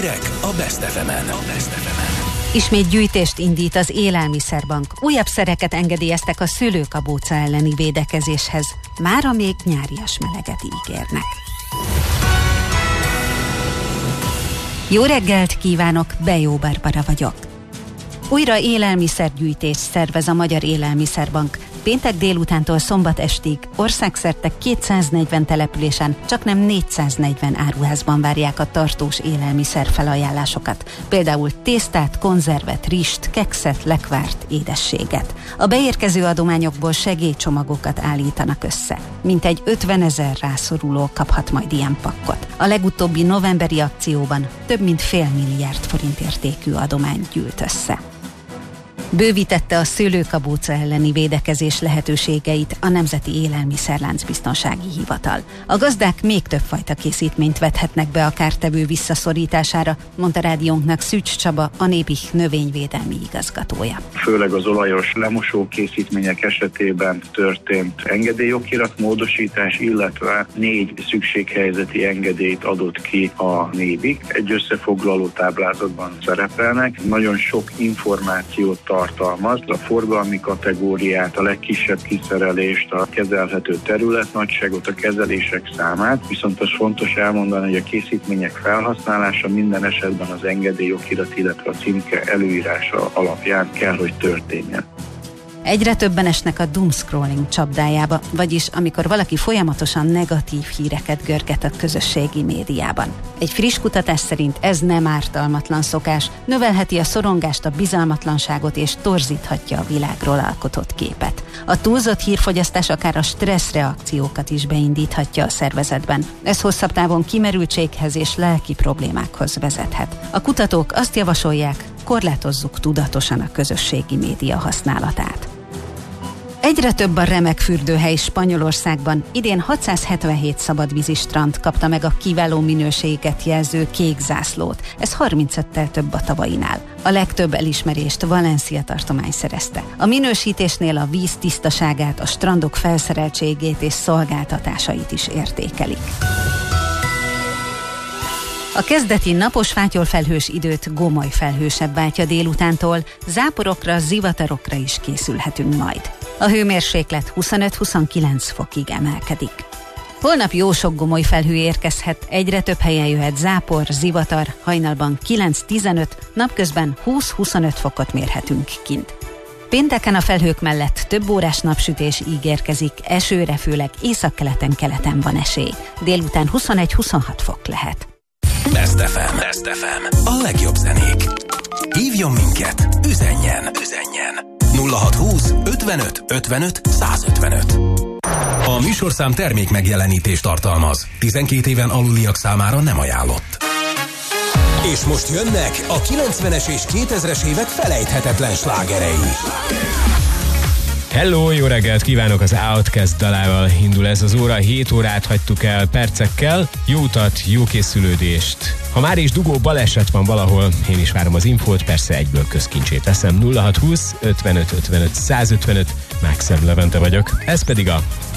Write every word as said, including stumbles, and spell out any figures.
Hírek a Best ef emen. Ismét gyűjtést indít az Élelmiszerbank. Újabb szereket engedélyeztek a szőlőkabóca elleni védekezéshez. Mára még nyárias meleget ígérnek. Jó reggelt kívánok, Bejó Barbara vagyok. Újra élelmiszergyűjtést szervez a Magyar Élelmiszerbank. Péntek délutántól szombat estig országszerte kétszáznegyven településen csaknem négyszáznegyven áruházban várják a tartós élelmiszer felajánlásokat. Például tésztát, konzervet, rist, kekszet, lekvárt, édességet. A beérkező adományokból segélycsomagokat állítanak össze. Mintegy ötvenezer rászoruló kaphat majd ilyen pakkot. A legutóbbi novemberi akcióban több mint fél milliárd forint értékű adományt gyűlt össze. Bővítette a szőlőkabóca elleni védekezés lehetőségeit a Nemzeti Élelmiszerláncbiztonsági Hivatal. A gazdák még több fajta készítményt vethetnek be a kártevő visszaszorítására, mondta rádiónknak Szűcs Csaba, a Nébih növényvédelmi igazgatója. Főleg az olajos lemosó készítmények esetében történt engedélyokirat módosítás, illetve négy szükséghelyzeti engedélyt adott ki a Nébih. Egy összefoglaló táblázatban szerepelnek, nagyon sok információt tartalmaz, a forgalmi kategóriát, a legkisebb kiszerelést, a kezelhető területnagyságot, a kezelések számát, viszont az fontos elmondani, hogy a készítmények felhasználása minden esetben az engedélyokirat, illetve a címke előírása alapján kell, hogy történjen. Egyre többen esnek a doomscrolling csapdájába, vagyis amikor valaki folyamatosan negatív híreket görget a közösségi médiában. Egy friss kutatás szerint ez nem ártalmatlan szokás, növelheti a szorongást, a bizalmatlanságot és torzíthatja a világról alkotott képet. A túlzott hírfogyasztás akár a stresszreakciókat is beindíthatja a szervezetben. Ez hosszabb távon kimerültséghez és lelki problémákhoz vezethet. A kutatók azt javasolják, korlátozzuk tudatosan a közösségi média használatát. Egyre több a remek fürdőhely Spanyolországban. Idén hatszázhetvenhét szabadvízi strand kapta meg a kiváló minőséget jelző kék zászlót. Ez harmincöttel több a tavainál. A legtöbb elismerést Valencia tartomány szerezte. A minősítésnél a víz tisztaságát, a strandok felszereltségét és szolgáltatásait is értékelik. A kezdeti napos fátyolfelhős időt gomoly felhősebb váltja délutántól, záporokra, zivatarokra is készülhetünk majd. A hőmérséklet huszonöt-huszonkilenc fokig emelkedik. Holnap jó sok gomoly felhő érkezhet, egyre több helyen jöhet zápor, zivatar, hajnalban kilenc-tizenöt, napközben húsz-huszonöt fokot mérhetünk kint. Pénteken a felhők mellett több órás napsütés ígérkezik, esőre főleg északkeleten-keleten van esély. Délután huszonegy-huszonhat fok lehet. Best ef em. Best ef em. A legjobb zenék. Hívjon minket, üzenjen, üzenjen. nulla hatszázhúsz ötvenöt ötvenöt százötvenöt. A műsorszám termék megjelenítést tartalmaz. tizenkét éven aluliak számára nem ajánlott. És most jönnek a kilencvenes és kétezres évek felejthetetlen slágerei. Hello, jó reggelt kívánok! Az Outcast dalával indul ez az óra, hét órát hagytuk el percekkel. Jó utat, jó készülődést! Ha már is dugó baleset van valahol, én is várom az infót, persze egyből közkincsét teszem. nulla hatszázhúsz ötvenöt ötvenöt százötvenöt, Máxev Levente vagyok. Ez pedig a